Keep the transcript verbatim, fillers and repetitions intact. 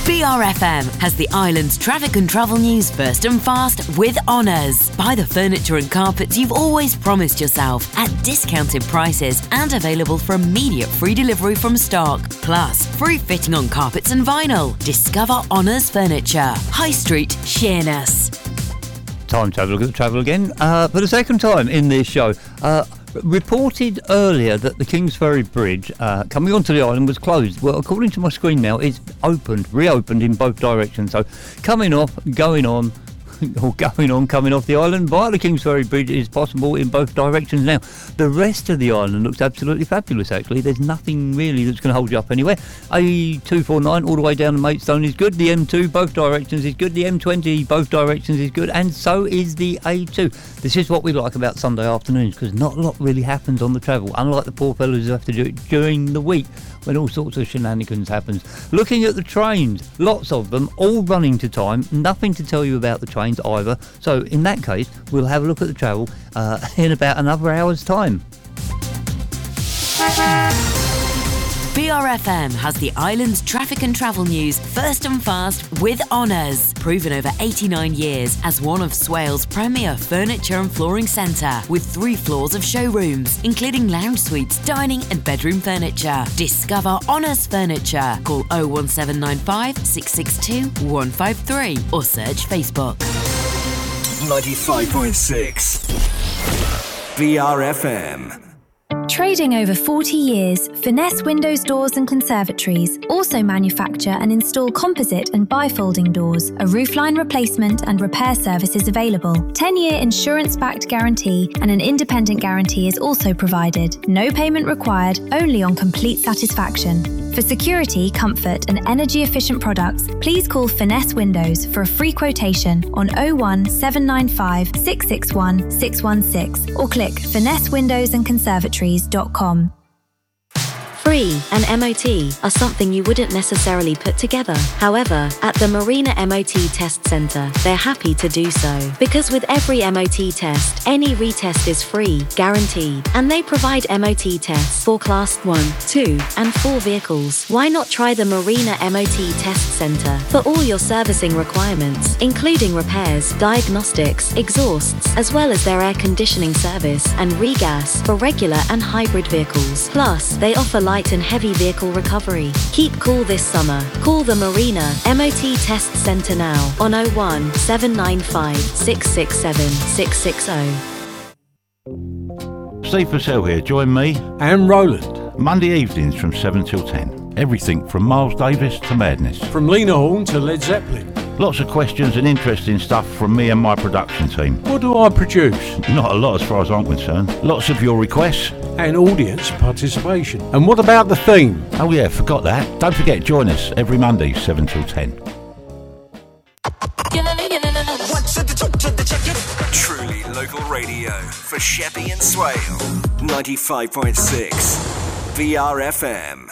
B R F M has the island's traffic and travel news first and fast with Honours. Buy the furniture and carpets you've always promised yourself at discounted prices and available for immediate free delivery from stock. Plus, free fitting on carpets and vinyl. Discover Honours Furniture. High Street, Sheerness. Time to have a look at the travel again. Uh, for the second time in this show. Uh, reported earlier that the Kingsferry Bridge uh, coming onto the island was closed. Well, according to my screen now, it's opened, reopened in both directions. So coming off, going on, or going on, coming off the island via the Kingsferry Bridge is possible in both directions now. The rest of the island looks absolutely fabulous, actually. There's nothing really that's going to hold you up anywhere. A two forty-nine all the way down to Maidstone is good. The M two, both directions, is good. The M twenty, both directions, is good. And so is the A two. This is what we like about Sunday afternoons, because not a lot really happens on the travel, unlike the poor fellas who have to do it during the week when all sorts of shenanigans happens. Looking at the trains, lots of them, all running to time, nothing to tell you about the trains either. So in that case, we'll have a look at the travel uh, in about another hour's time. B R F M has the island's traffic and travel news first and fast with Honours. Proven over eighty-nine years as one of Swales' premier furniture and flooring centre, with three floors of showrooms, including lounge suites, dining and bedroom furniture. Discover Honours Furniture. Call oh one seven nine five, six six two, one five three or search Facebook. ninety-five point six B R F M. Trading over forty years, Finesse Windows Doors and Conservatories also manufacture and install composite and bifolding doors. A roofline replacement and repair service is available. ten-year insurance-backed guarantee and an independent guarantee is also provided. No payment required, only on complete satisfaction. For security, comfort and energy-efficient products, please call Finesse Windows for a free quotation on oh one seven nine five, six six one, six one six or click finesse windows and conservatories dot com. Free and M O T are something you wouldn't necessarily put together. However, at the Marina M O T Test Centre, they're happy to do so. Because with every M O T test, any retest is free, guaranteed. And they provide M O T tests for Class one, two and four vehicles. Why not try the Marina M O T Test Centre for all your servicing requirements, including repairs, diagnostics, exhausts, as well as their air conditioning service and regas for regular and hybrid vehicles. Plus, they offer light and heavy vehicle recovery. Keep cool this summer. Call the Marina M O T Test Centre now on oh one seven nine five, six six seven, six six oh. Steve Purcell here. Join me and Roland Monday evenings from seven till ten. Everything from Miles Davis to madness. From Lena Horne to Led Zeppelin. Lots of questions and interesting stuff from me and my production team. What do I produce? Not a lot as far as I'm concerned. Lots of your requests. And audience participation. And what about the theme? Oh yeah, forgot that. Don't forget, join us every Monday, seven till ten. Truly local radio for Sheppey and Swale. ninety-five point six B R F M.